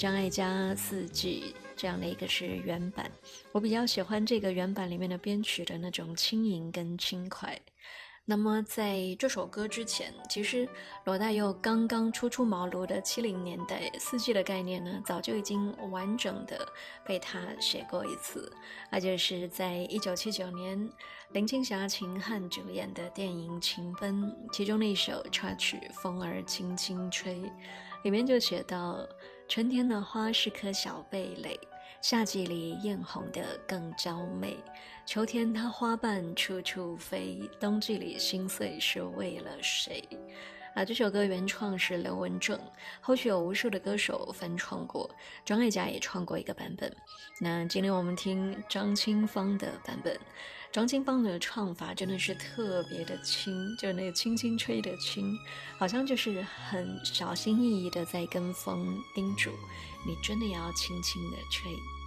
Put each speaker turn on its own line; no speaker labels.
张艾嘉四季这样的一个是原版，我比较喜欢这个原版里面的编曲的那种轻盈跟轻快。那么在这首歌之前，其实罗大佑刚刚初茅庐的70年代，四季的概念呢，早就已经完整的被他写过一次，那就是在1979年林青霞、秦汉主演的电影《情奔》其中的一首插曲《风儿轻轻吹》，里面就写到：春天的花是颗小蓓蕾，夏季里艳红的更娇媚，秋天它花瓣处处飞，冬季里心碎是为了谁？这首歌原创是刘文正，后续有无数的歌手翻唱过，张艾嘉也创过一个版本。那今天我们听张清芳的版本，张清芳的唱法真的是特别的轻，就那个轻轻吹的轻，好像就是很小心翼翼的在跟风叮嘱你真的要轻轻的吹。